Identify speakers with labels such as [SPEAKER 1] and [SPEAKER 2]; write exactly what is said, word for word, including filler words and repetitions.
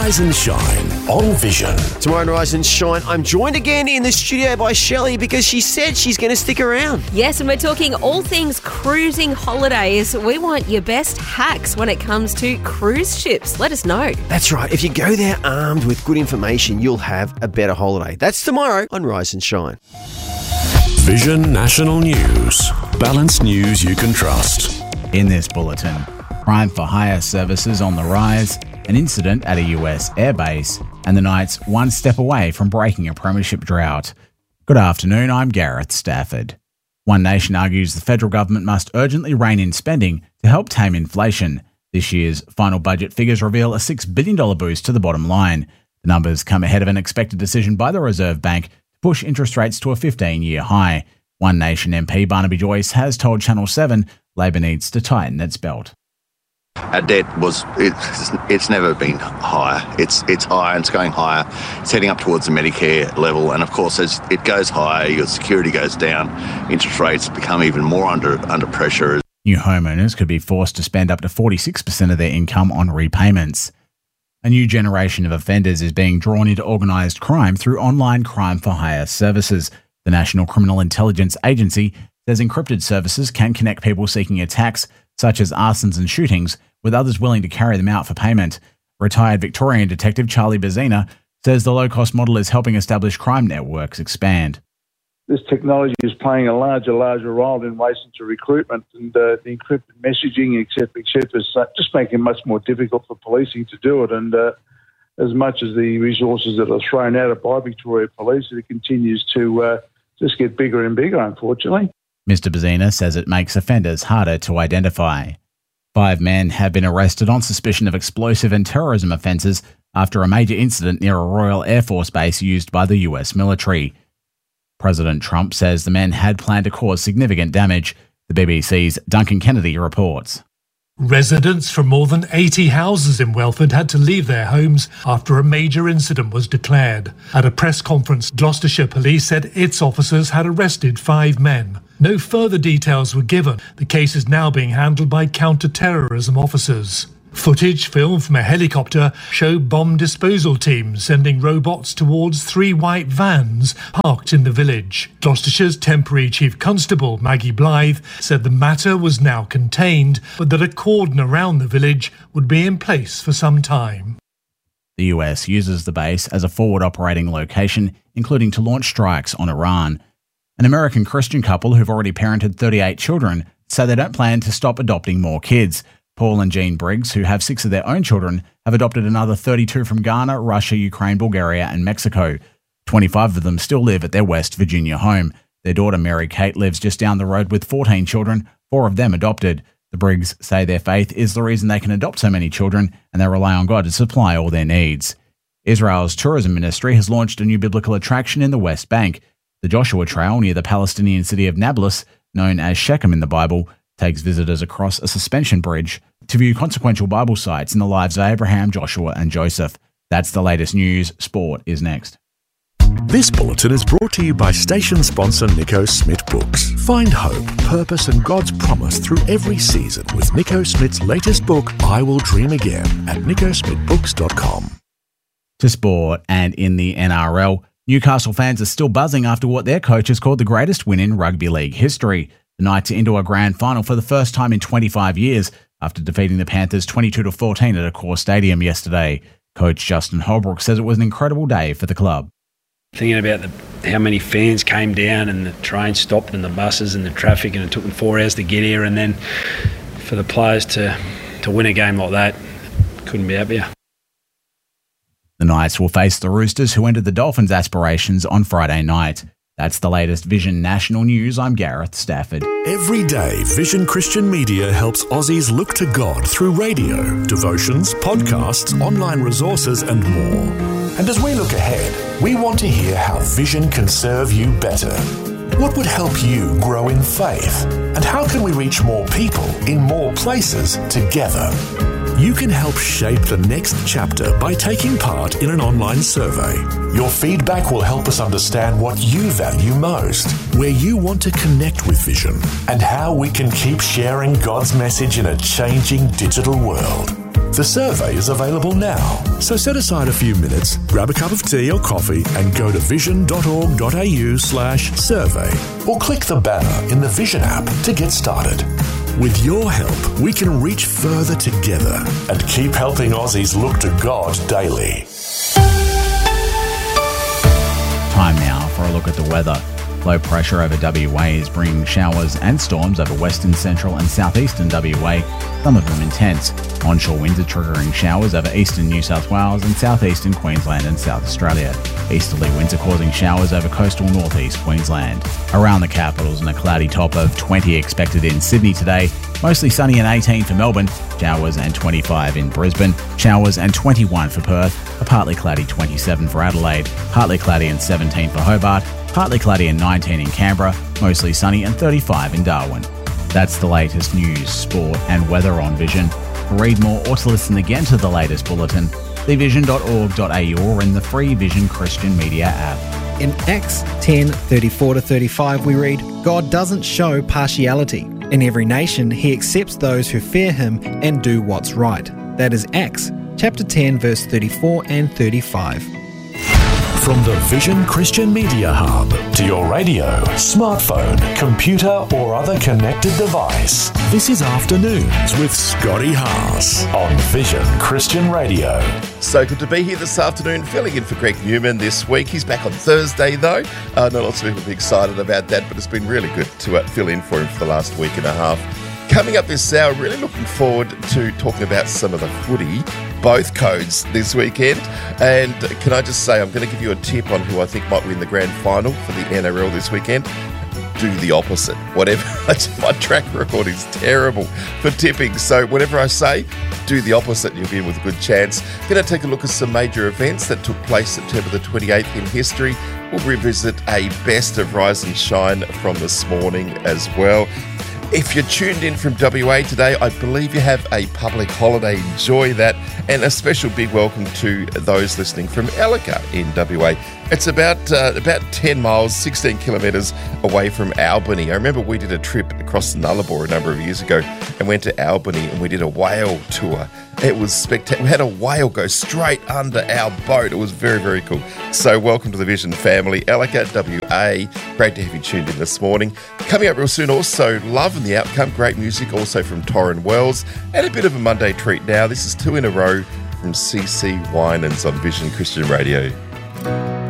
[SPEAKER 1] Rise and Shine on Vision.
[SPEAKER 2] Tomorrow on Rise and Shine, I'm joined again in the studio by Shelley because she said she's going to stick around.
[SPEAKER 3] Yes, and we're talking all things cruising holidays. We want your best hacks when it comes to cruise ships. Let us know.
[SPEAKER 2] That's right. If you go there armed with good information, you'll have a better holiday. That's tomorrow on Rise and Shine.
[SPEAKER 1] Vision National News. Balanced news you can trust.
[SPEAKER 4] In this bulletin, crime for hire services on the rise, an incident at a U S airbase, and the Knights one step away from breaking a premiership drought. Good afternoon, I'm Gareth Stafford. One Nation argues the federal government must urgently rein in spending to help tame inflation. This year's final budget figures reveal a six billion dollars boost to the bottom line. The numbers come ahead of an expected decision by the Reserve Bank to push interest rates to a fifteen-year high. One Nation M P Barnaby Joyce has told Channel seven Labor needs to tighten its belt.
[SPEAKER 5] Our debt was, it's, it's never been higher. It's it's higher and it's going higher. It's heading up towards the Medicare level. And of course, as it goes higher, your security goes down, interest rates become even more under under pressure.
[SPEAKER 4] New homeowners could be forced to spend up to forty-six percent of their income on repayments. A new generation of offenders is being drawn into organised crime through online crime for hire services. The National Criminal Intelligence Agency says encrypted services can connect people seeking attacks, such as arsons and shootings, with others willing to carry them out for payment. Retired Victorian detective Charlie Bazina says the low-cost model is helping established crime networks expand.
[SPEAKER 6] This technology is playing a larger, larger role in relation to recruitment, and uh, the encrypted messaging, et cetera, et cetera, is just making it much more difficult for policing to do it. And uh, as much as the resources that are thrown at it by Victoria Police, it continues to uh, just get bigger and bigger, unfortunately.
[SPEAKER 4] Mister Bazina says it makes offenders harder to identify. Five men have been arrested on suspicion of explosive and terrorism offences after a major incident near a Royal Air Force base used by the U S military. President Trump says the men had planned to cause significant damage. The B B C's Duncan Kennedy reports.
[SPEAKER 7] Residents from more than eighty houses in Welford had to leave their homes after a major incident was declared. At a press conference, Gloucestershire Police said its officers had arrested five men. No further details were given. The case is now being handled by counter-terrorism officers. Footage filmed from a helicopter showed bomb disposal teams sending robots towards three white vans parked in the village. Gloucestershire's temporary Chief Constable, Maggie Blythe, said the matter was now contained, but that a cordon around the village would be in place for some time.
[SPEAKER 4] The U S uses the base as a forward operating location, including to launch strikes on Iran. An American Christian couple who've already parented thirty-eight children say they don't plan to stop adopting more kids. Paul and Jean Briggs, who have six of their own children, have adopted another thirty-two from Ghana, Russia, Ukraine, Bulgaria and Mexico. twenty-five of them still live at their West Virginia home. Their daughter Mary Kate lives just down the road with fourteen children, four of them adopted. The Briggs say their faith is the reason they can adopt so many children, and they rely on God to supply all their needs. Israel's tourism ministry has launched a new biblical attraction in the West Bank. The Joshua Trail near the Palestinian city of Nablus, known as Shechem in the Bible, takes visitors across a suspension bridge to view consequential Bible sites in the lives of Abraham, Joshua and Joseph. That's the latest news. Sport is next.
[SPEAKER 1] This bulletin is brought to you by station sponsor Nico Smith Books. Find hope, purpose and God's promise through every season with Nico Smith's latest book, I Will Dream Again, at nico smith books dot com.
[SPEAKER 4] To sport, and in the N R L, Newcastle fans are still buzzing after what their coach has called the greatest win in rugby league history. The Knights are into a grand final for the first time in twenty-five years after defeating the Panthers twenty-two to fourteen at Accor Stadium yesterday. Coach Justin Holbrook says it was an incredible day for the club.
[SPEAKER 8] Thinking about the, how many fans came down and the train stopped and the buses and the traffic, and it took them four hours to get here, and then for the players to, to win a game like that, couldn't be happier.
[SPEAKER 4] The Knights will face the Roosters, who ended the Dolphins' aspirations on Friday night. That's the latest Vision National News. I'm Gareth Stafford.
[SPEAKER 1] Every day, Vision Christian Media helps Aussies look to God through radio, devotions, podcasts, online resources and more. And as we look ahead, we want to hear how Vision can serve you better. What would help you grow in faith? And how can we reach more people in more places together? You can help shape the next chapter by taking part in an online survey. Your feedback will help us understand what you value most, where you want to connect with Vision, and how we can keep sharing God's message in a changing digital world. The survey is available now. So set aside a few minutes, grab a cup of tea or coffee and go to vision.org.au slash survey or click the banner in the Vision app to get started. With your help, we can reach further together and keep helping Aussies look to God daily.
[SPEAKER 4] Time now for a look at the weather. Low pressure over W A is bringing showers and storms over western, central and southeastern W A, some of them intense. Onshore winds are triggering showers over eastern New South Wales and southeastern Queensland and South Australia. Easterly winds are causing showers over coastal northeast Queensland. Around the capitals and a cloudy top of twenty expected in Sydney today. Mostly sunny and eighteen for Melbourne, showers and twenty-five in Brisbane, showers and twenty-one for Perth, a partly cloudy twenty-seven for Adelaide, partly cloudy and seventeen for Hobart, partly cloudy and nineteen in Canberra, mostly sunny and thirty-five in Darwin. That's the latest news, sport and weather on Vision. To read more or to listen again to the latest bulletin, see vision dot org dot a u or in the free Vision Christian Media app.
[SPEAKER 9] In Acts ten, thirty-four to thirty-five we read, God doesn't show partiality. In every nation he accepts those who fear him and do what's right. That is Acts chapter ten verse thirty-four and thirty-five.
[SPEAKER 1] From the Vision Christian Media Hub to your radio, smartphone, computer or other connected device, this is Afternoons with Scotty Haas on Vision Christian Radio.
[SPEAKER 10] So good to be here this afternoon, filling in for Greg Newman this week. He's back on Thursday though. Uh, not lots of people will be excited about that, but it's been really good to uh, fill in for him for the last week and a half. Coming up this hour, really looking forward to talking about some of the footy, both codes this weekend. And can I just say, I'm going to give you a tip on who I think might win the grand final for the N R L this weekend. Do the opposite. Whatever. My track record is terrible for tipping. So whatever I say, do the opposite and you'll be in with a good chance. Going to take a look at some major events that took place September the twenty-eighth in history. We'll revisit a best of Rise and Shine from this morning as well. If you're tuned in from W A today, I believe you have a public holiday. Enjoy that. And a special big welcome to those listening from Ellicott in W A. It's about uh, about ten miles, sixteen kilometres away from Albany. I remember we did a trip across the Nullarbor a number of years ago and went to Albany and we did a whale tour. It was spectacular. We had a whale go straight under our boat. It was very, very cool. So welcome to the Vision family. Ellicott, W A. Great to have you tuned in this morning. Coming up real soon also, Love and the Outcome. Great music also from Torrin Wells. And a bit of a Monday treat now. This is two in a row from C C Winans on Vision Christian Radio.